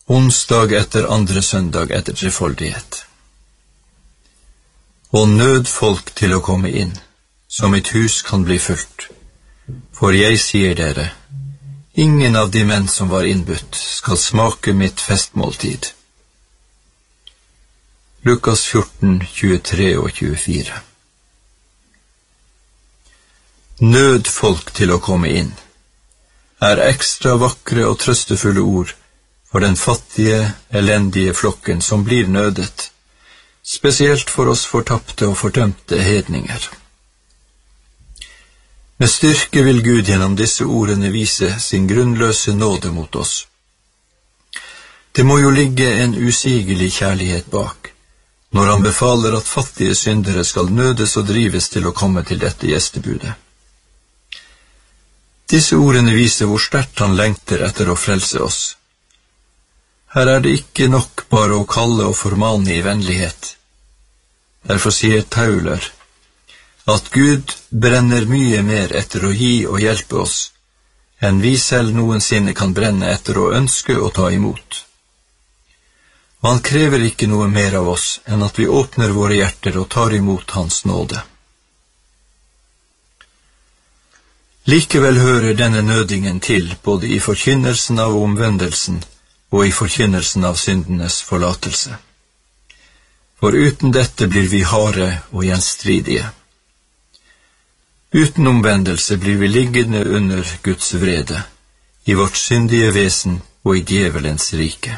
Onsdag etter andre søndag etter trefoldighet. Og nød folk til å komme inn, så mitt hus kan bli fullt. For jeg sier dere, ingen av de menn som var innbudt skal smake mitt festmåltid. Lukas 14, 23 og 24. Nød folk til å komme inn er ekstra vakre og trøstefulle ord for den fattige, elendige flokken som blir nødet, spesielt for oss fortapte og fordømte hedninger. Med styrke vil Gud gjennom disse ordene vise sin grunnløse nåde mot oss. Det må jo ligge en usigelig kjærlighet bak, når han befaler at fattige syndere skal nødes og drives til å komme til dette gjestebudet. Disse ordene viser hvor sterkt han lengter etter å frelse oss. Her er det ikke nok bare å kalle og formane i vennlighet. Derfor sier Tauler at Gud brenner mye mer etter å gi og hjelpe oss, enn vi selv noensinne kan brenne etter å ønske og ta imot. Og han krever ikke noe mer av oss enn at vi åpner våre hjerter og tar imot hans nåde. Likevel hører denne nødingen til både i forkynnelsen av omvendelsen og i forkynnelsen av syndenes forlatelse. For uten dette blir vi harde og gjenstridige. Uten omvendelse blir vi liggende under Guds vrede, i vårt syndige vesen og i djevelens rike.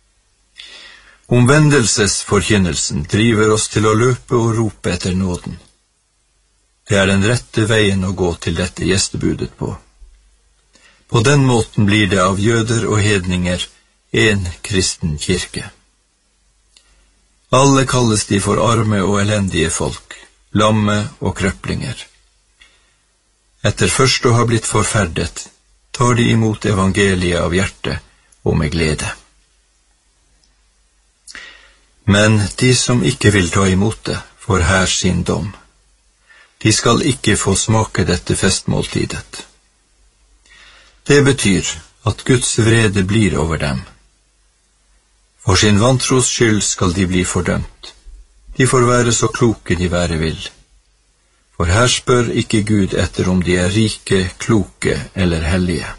Omvendelsesforkynnelsen driver oss til å løpe og rope etter nåden. Det er den rette veien å gå til dette gjestebudet på. På den måten blir det av jøder og hedninger en kristen kirke. Alle kalles de for arme og elendige folk, lamme og krøplinger. Etter først å ha blitt forferdet, tar de imot evangeliet av hjertet og med glede. Men de som ikke vil ta imot det, får her sin dom. De skal ikke få smake dette festmåltidet. Det betyr at Guds vrede blir over dem. For sin vantros skyld skal de bli fordømt. De får være så kloke de være vil. For her spør ikke Gud etter om de er rike, kloke eller hellige.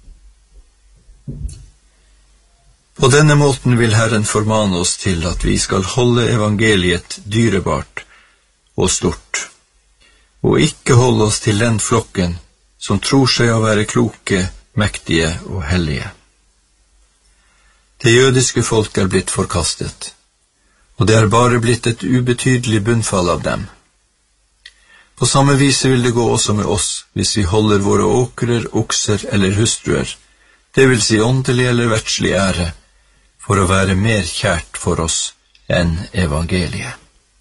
På denne måten vil Herren formane oss til at vi skal holde evangeliet dyrebart og stort, og ikke holde oss til den flokken som tror seg å være kloke, mektige og hellige. Det jødiske folk er blitt forkastet, og det er bare blitt et ubetydelig bunnfall av dem. På samme vis vil det gå også med oss hvis vi holder våre åkrer, okser eller hustruer, det vil si åndelig eller verdslig ære, for å være mer kjært for oss enn evangeliet.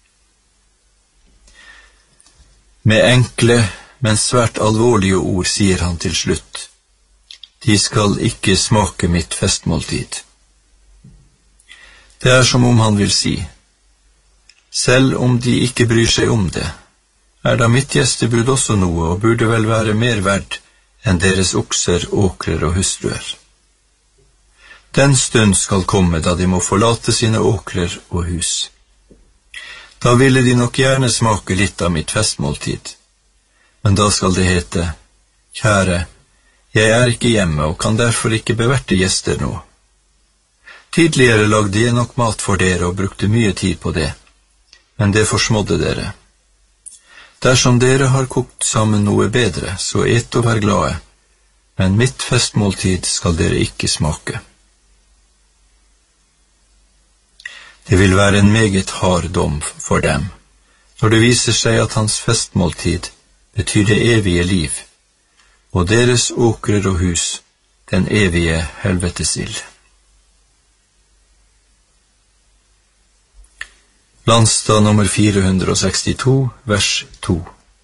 Med enkle, men svært alvorlige ord sier han til slutt, de skal ikke smake mitt festmåltid. Det er som om han vil si, selv om de ikke bryr seg om det, er da mitt gjestebud også noe og burde vel være mer verd enn deres okser, åkrer og hustruer. Den stund skal komme da de må forlate sine åkrer og hus. Da ville de nok gjerne smake litt av mitt festmåltid, men da skal det hete, kjære, jeg er ikke hjemme og kan derfor ikke beverte gjester nå. Tidligere lagde jeg nok mat for dere og brukte mye tid på det, men det forsmådde dere. Dersom dere har kokt sammen noe bedre, så et og vær glade, men mitt festmåltid skal dere ikke smake. Det vil være en meget hard dom for dem, når det viser seg at hans festmåltid betyr det evige liv, og deres åkrer og hus den evige helvetesild. Landstad nummer 462, vers 2.